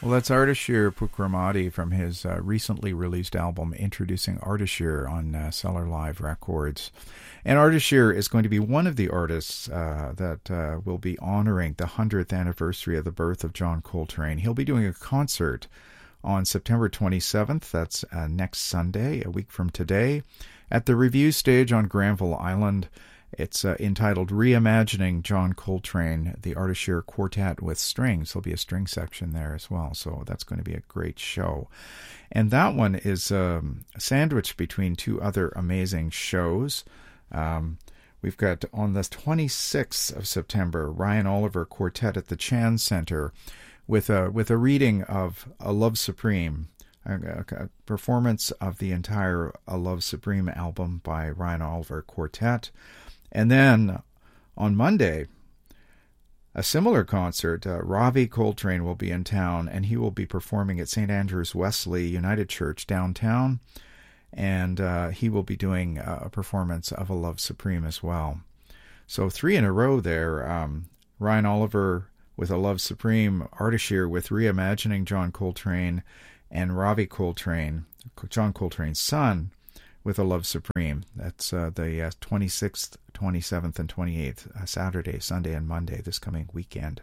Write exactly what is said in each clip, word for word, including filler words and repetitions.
Well, that's Ardashir Pukramati from his uh, recently released album, Introducing Ardashir, on uh, Cellar Live Records. And Ardashir is going to be one of the artists uh, that uh, will be honoring the hundredth anniversary of the birth of John Coltrane. He'll be doing a concert on September twenty-seventh, that's uh, next Sunday, a week from today, at the Review Stage on Granville Island. It's uh, entitled Reimagining John Coltrane, the Ardashir Quartet with Strings. There'll be a string section there as well, so that's going to be a great show. And that one is um, sandwiched between two other amazing shows. Um, we've got on the twenty-sixth of September, Ryan Oliver Quartet at the Chan Center with a, with a reading of A Love Supreme, a, a performance of the entire A Love Supreme album by Ryan Oliver Quartet. And then on Monday, a similar concert, uh, Ravi Coltrane will be in town, and he will be performing at Saint Andrew's Wesley United Church downtown, and uh, he will be doing a performance of A Love Supreme as well. So three in a row there, um, Ryan Oliver with A Love Supreme, Ardashir with Reimagining John Coltrane, and Ravi Coltrane, John Coltrane's son, with A Love Supreme. That's uh, the uh, twenty-sixth, twenty-seventh, and twenty-eighth, uh, Saturday, Sunday, and Monday this coming weekend.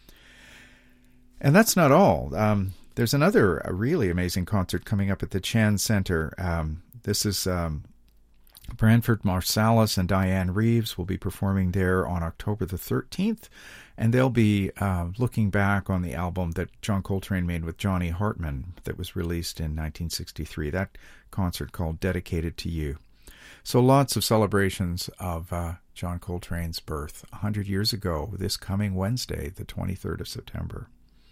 And that's not all. Um, there's another a really amazing concert coming up at the Chan Center. Um, this is um, Branford Marsalis and Diane Reeves will be performing there on October the thirteenth, and they'll be uh, looking back on the album that John Coltrane made with Johnny Hartman that was released in nineteen sixty-three, that concert called Dedicated to You. So lots of celebrations of uh, John Coltrane's birth one hundred years ago, this coming Wednesday, the twenty-third of September.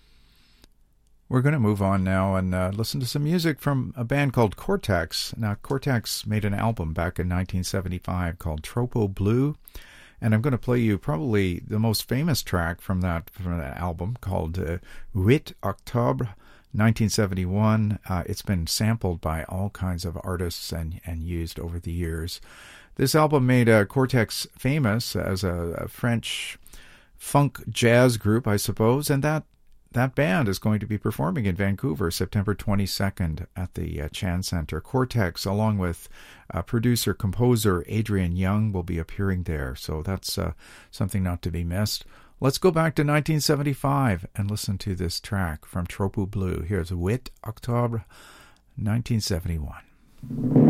We're going to move on now and uh, listen to some music from a band called Cortex. Now, Cortex made an album back in nineteen seventy-five called Tropo Blue, and I'm going to play you probably the most famous track from that from that album called uh, huit Octobre nineteen seventy-one. Uh, it's been sampled by all kinds of artists and, and used over the years. This album made uh, Cortex famous as a, a French funk jazz group, I suppose, and that That band is going to be performing in Vancouver September twenty-second at the uh, Chan Center. Cortex, along with uh, producer-composer Adrian Young, will be appearing there, so that's uh, something not to be missed. Let's go back to nineteen seventy-five and listen to this track from Tropo Blue. Here's huit Octobre nineteen seventy-one.